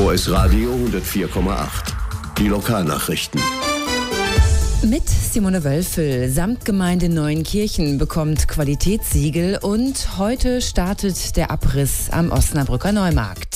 VS Radio 104,8. Die Lokalnachrichten. Mit Simone Wölfel. Samtgemeinde Neuenkirchen bekommt Qualitätssiegel und heute startet der Abriss am Osnabrücker Neumarkt.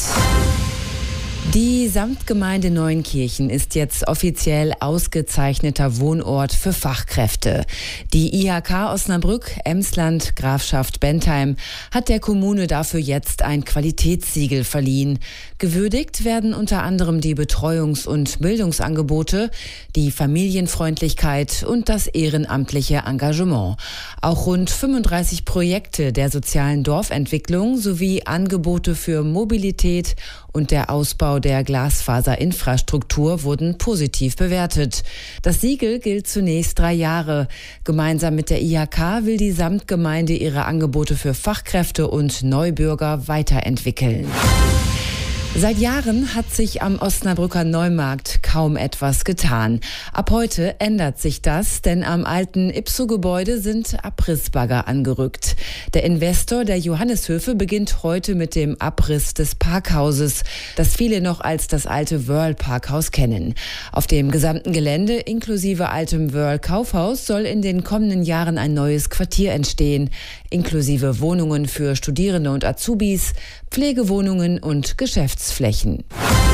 Die Samtgemeinde Neuenkirchen ist jetzt offiziell ausgezeichneter Wohnort für Fachkräfte. Die IHK Osnabrück, Emsland, Grafschaft Bentheim hat der Kommune dafür jetzt ein Qualitätssiegel verliehen. Gewürdigt werden unter anderem die Betreuungs- und Bildungsangebote, die Familienfreundlichkeit und das ehrenamtliche Engagement. Auch rund 35 Projekte der sozialen Dorfentwicklung sowie Angebote für Mobilität und der Ausbau der Glasfaserinfrastruktur wurden positiv bewertet. Das Siegel gilt zunächst 3 Jahre. Gemeinsam mit der IHK will die Samtgemeinde ihre Angebote für Fachkräfte und Neubürger weiterentwickeln. Seit Jahren hat sich am Osnabrücker Neumarkt kaum etwas getan. Ab heute ändert sich das, denn am alten Ipso-Gebäude sind Abrissbagger angerückt. Der Investor der Johanneshöfe beginnt heute mit dem Abriss des Parkhauses, das viele noch als das alte Wöhrl-Parkhaus kennen. Auf dem gesamten Gelände inklusive altem Wöhrl-Kaufhaus soll in den kommenden Jahren ein neues Quartier entstehen, inklusive Wohnungen für Studierende und Azubis, Pflegewohnungen und Geschäftsflächen.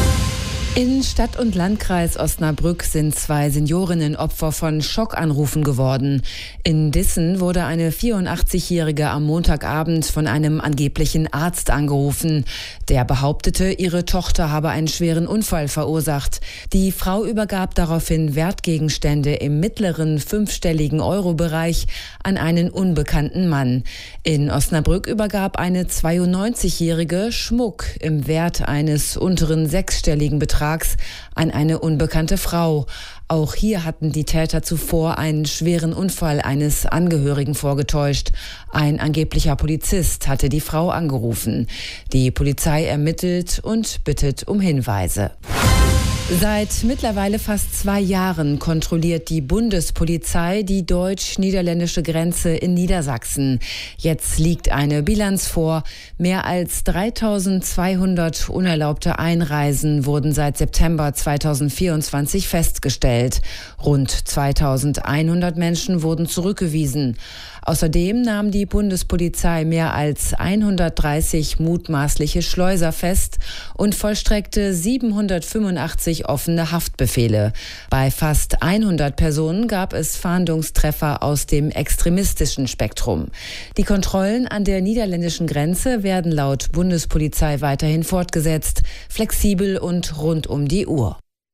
In Stadt und Landkreis Osnabrück sind 2 Seniorinnen Opfer von Schockanrufen geworden. In Dissen wurde eine 84-Jährige am Montagabend von einem angeblichen Arzt angerufen. Der behauptete, ihre Tochter habe einen schweren Unfall verursacht. Die Frau übergab daraufhin Wertgegenstände im mittleren 5-stelligen Euro-Bereich an einen unbekannten Mann. In Osnabrück übergab eine 92-Jährige Schmuck im Wert eines unteren 6-stelligen Betrags an eine unbekannte Frau. Auch hier hatten die Täter zuvor einen schweren Unfall eines Angehörigen vorgetäuscht. Ein angeblicher Polizist hatte die Frau angerufen. Die Polizei ermittelt und bittet um Hinweise. Seit mittlerweile fast 2 Jahren kontrolliert die Bundespolizei die deutsch-niederländische Grenze in Niedersachsen. Jetzt liegt eine Bilanz vor. Mehr als 3.200 unerlaubte Einreisen wurden seit September 2024 festgestellt. Rund 2.100 Menschen wurden zurückgewiesen. Außerdem nahm die Bundespolizei mehr als 130 mutmaßliche Schleuser fest und vollstreckte 785 offene Haftbefehle. Bei fast 100 Personen gab es Fahndungstreffer aus dem extremistischen Spektrum. Die Kontrollen an der niederländischen Grenze werden laut Bundespolizei weiterhin fortgesetzt, flexibel und rund um die Uhr.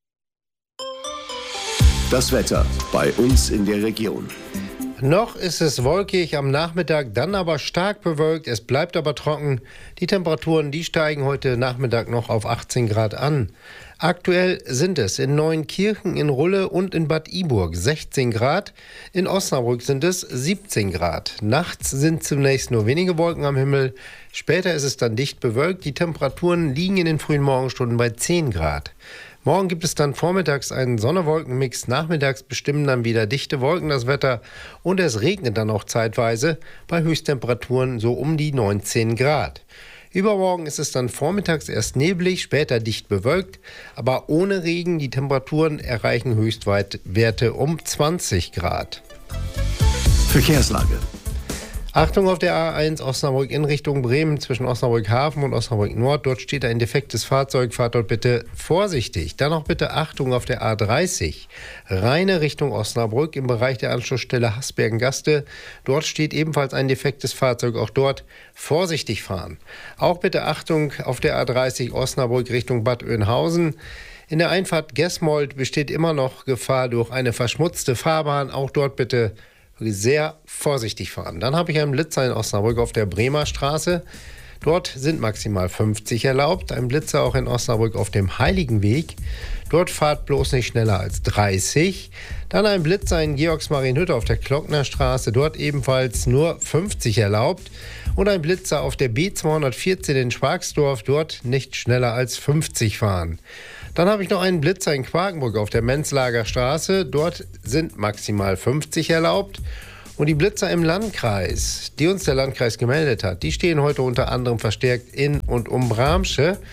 Das Wetter bei uns in der Region. Noch ist es wolkig am Nachmittag, dann aber stark bewölkt. Es bleibt aber trocken. Die Temperaturen, die steigen heute Nachmittag noch auf 18 Grad an. Aktuell sind es in Neuenkirchen, in Rulle und in Bad Iburg 16 Grad. In Osnabrück sind es 17 Grad. Nachts sind zunächst nur wenige Wolken am Himmel. Später ist es dann dicht bewölkt. Die Temperaturen liegen in den frühen Morgenstunden bei 10 Grad. Morgen gibt es dann vormittags einen Sonne-Wolken-Mix, nachmittags bestimmen dann wieder dichte Wolken das Wetter und es regnet dann auch zeitweise bei Höchsttemperaturen so um die 19 Grad. Übermorgen ist es dann vormittags erst neblig, später dicht bewölkt, aber ohne Regen. Die Temperaturen erreichen Höchstwerte um 20 Grad. Verkehrslage. Achtung auf der A1 Osnabrück in Richtung Bremen zwischen Osnabrück Hafen und Osnabrück Nord. Dort steht ein defektes Fahrzeug. Fahrt dort bitte vorsichtig. Dann auch bitte Achtung auf der A30 Rheine Richtung Osnabrück im Bereich der Anschlussstelle Hasbergen-Gaste. Dort steht ebenfalls ein defektes Fahrzeug. Auch dort vorsichtig fahren. Auch bitte Achtung auf der A30 Osnabrück Richtung Bad Oeynhausen. In der Einfahrt Gesmold besteht immer noch Gefahr durch eine verschmutzte Fahrbahn. Auch dort bitte sehr vorsichtig fahren. Dann habe ich einen Blitzer in Osnabrück auf der Bremer Straße. Dort sind maximal 50 erlaubt. Ein Blitzer auch in Osnabrück auf dem Heiligenweg. Dort fahrt bloß nicht schneller als 30. Dann ein Blitzer in Georgsmarienhütte auf der Klocknerstraße. Dort ebenfalls nur 50 erlaubt. Und ein Blitzer auf der B214 in Schwagsdorf. Dort nicht schneller als 50 fahren. Dann habe ich noch einen Blitzer in Quakenbrück auf der Menzlager Straße. Dort sind maximal 50 erlaubt. Und die Blitzer im Landkreis, die uns der Landkreis gemeldet hat, die stehen heute unter anderem verstärkt in und um Bramsche.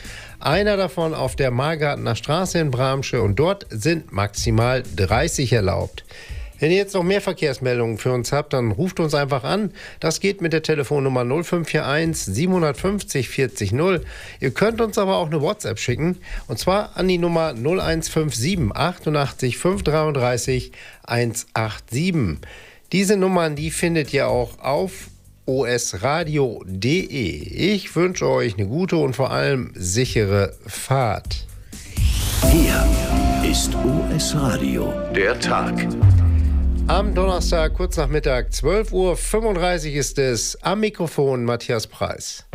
Einer davon auf der Margartner Straße in Bramsche und dort sind maximal 30 erlaubt. Wenn ihr jetzt noch mehr Verkehrsmeldungen für uns habt, dann ruft uns einfach an. Das geht mit der Telefonnummer 0541 750 40 0. Ihr könnt uns aber auch eine WhatsApp schicken. Und zwar an die Nummer 0157 88 533 187. Diese Nummern, die findet ihr auch auf osradio.de. Ich wünsche euch eine gute und vor allem sichere Fahrt. Hier ist OS Radio, der Tag. Am Donnerstag, kurz nach Mittag, 12:35 Uhr ist es. Am Mikrofon Matthias Preis.